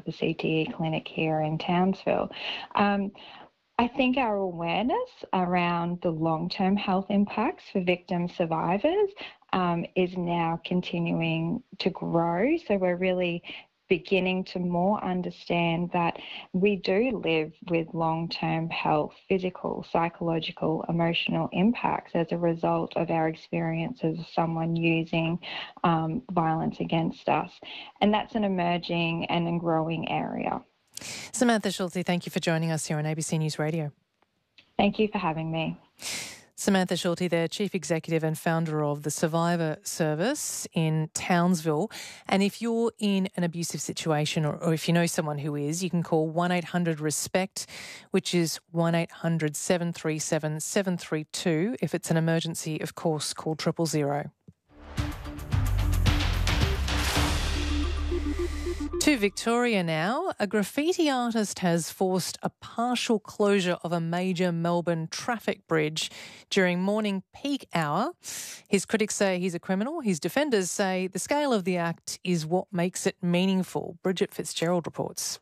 the CTE clinic here in Townsville. I think our awareness around the long-term health impacts for victim survivors is now continuing to grow. So we're really beginning to more understand that we do live with long-term health, physical, psychological, emotional impacts as a result of our experiences of someone using violence against us. And that's an emerging and growing area. Samantha Schulte, thank you for joining us here on ABC News Radio. Thank you for having me. Samantha Schulte there, Chief Executive and founder of the Survivor Service in Townsville. And if you're in an abusive situation or if you know someone who is, you can call 1-800-RESPECT, which is 1-800-737-732. If it's an emergency, of course, call 000. To Victoria now. A graffiti artist has forced a partial closure of a major Melbourne traffic bridge during morning peak hour. His critics say he's a criminal. His defenders say the scale of the act is what makes it meaningful. Bridget Fitzgerald reports.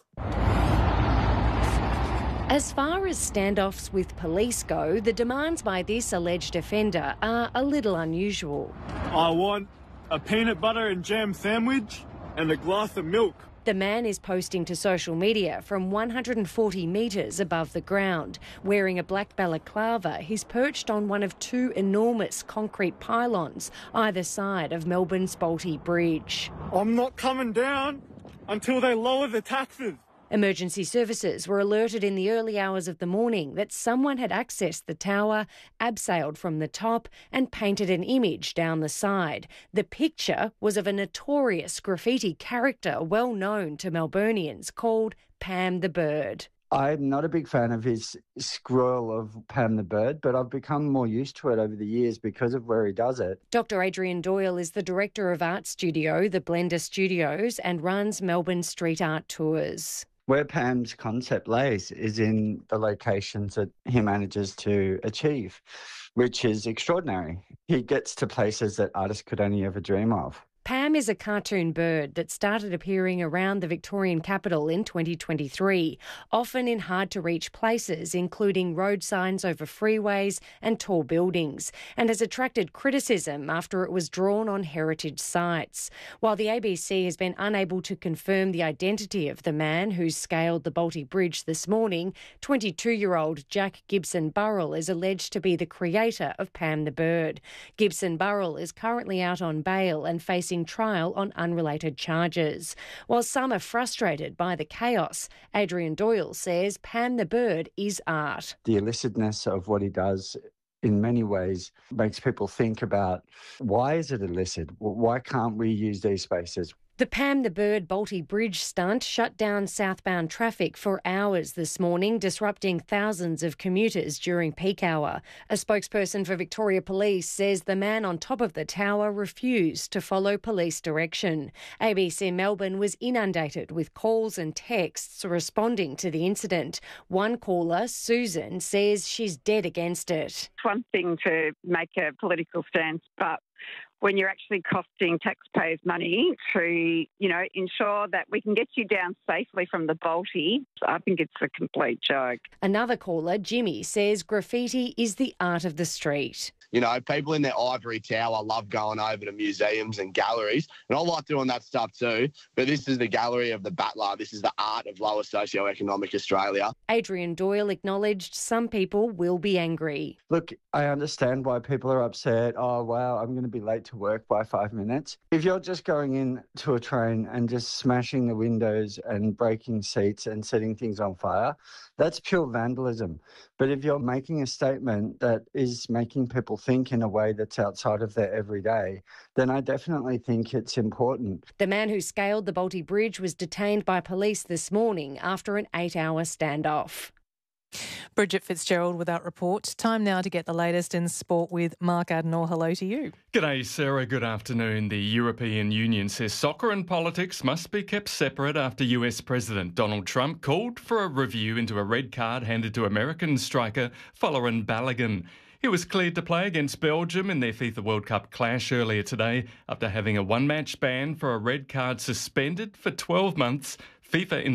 As far as standoffs with police go, the demands by this alleged offender are a little unusual. I want a peanut butter and jam sandwich and a glass of milk. The man is posting to social media from 140 metres above the ground. Wearing a black balaclava, he's perched on one of two enormous concrete pylons either side of Melbourne's Bolte Bridge. I'm not coming down until they lower the taxes. Emergency services were alerted in the early hours of the morning that someone had accessed the tower, abseiled from the top and painted an image down the side. The picture was of a notorious graffiti character well known to Melburnians called Pam the Bird. I'm not a big fan of his scroll of Pam the Bird, but I've become more used to it over the years because of where he does it. Dr. Adrian Doyle is the director of art studio, the Blender Studios, and runs Melbourne street art tours. Where Pam's concept lays is in the locations that he manages to achieve, which is extraordinary. He gets to places that artists could only ever dream of. Pam is a cartoon bird that started appearing around the Victorian capital in 2023, often in hard-to-reach places, including road signs over freeways and tall buildings, and has attracted criticism after it was drawn on heritage sites. While the ABC has been unable to confirm the identity of the man who scaled the Bolte Bridge this morning, 22-year-old Jack Gibson Burrell is alleged to be the creator of Pam the Bird. Gibson Burrell is currently out on bail and facing trial on unrelated charges. While some are frustrated by the chaos, Adrian Doyle says Pam the Bird is art. The illicitness of what he does in many ways makes people think about why is it illicit? Why can't we use these spaces? The Pam the Bird Bolte Bridge stunt shut down southbound traffic for hours this morning, disrupting thousands of commuters during peak hour. A spokesperson for Victoria Police says the man on top of the tower refused to follow police direction. ABC Melbourne was inundated with calls and texts responding to the incident. One caller, Susan, says she's dead against it. It's one thing to make a political stance, but when you're actually costing taxpayers money to, ensure that we can get you down safely from the Bolte, I think it's a complete joke. Another caller, Jimmy, says graffiti is the art of the street. You know, people in their ivory tower love going over to museums and galleries, and I like doing that stuff too, but this is the gallery of the battler. This is the art of lower socioeconomic Australia. Adrian Doyle acknowledged some people will be angry. Look, I understand why people are upset. Oh, wow, I'm going to be late to work by 5 minutes. If you're just going in to a train and just smashing the windows and breaking seats and setting things on fire, that's pure vandalism. But if you're making a statement that is making people think in a way that's outside of their everyday, then I definitely think it's important. The man who scaled the Bolte Bridge was detained by police this morning after an 8-hour standoff. Bridget Fitzgerald with that report. Time now to get the latest in sport with Mark Adenor. Hello to you. G'day, Sarah. Good afternoon. The European Union says soccer and politics must be kept separate after US President Donald Trump called for a review into a red card handed to American striker Folarin Balogun. He was cleared to play against Belgium in their FIFA World Cup clash earlier today after having a one-match ban for a red card suspended for 12 months. FIFA